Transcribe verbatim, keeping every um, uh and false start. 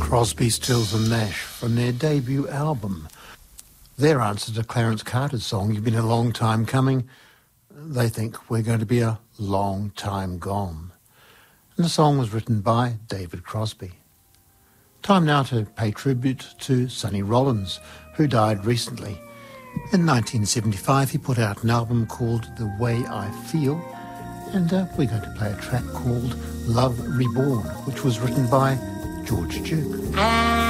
Crosby, Stills and Nash from their debut album. Their answer to Clarence Carter's song, You've Been a Long Time Coming, they think we're going to be a long time gone. And the song was written by David Crosby. Time now to pay tribute to Sonny Rollins, who died recently. In nineteen seventy-five, he put out an album called The Way I Feel, and uh, we're going to play a track called Love Reborn, which was written by George Duke.